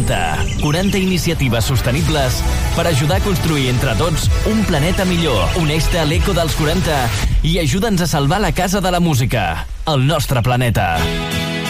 40 iniciatives sostenibles per ajudar a construir entre tots un planeta millor. Uneix-te a l'Eco dels 40 i ajuda'ns a salvar la casa de la música, el nostre planeta.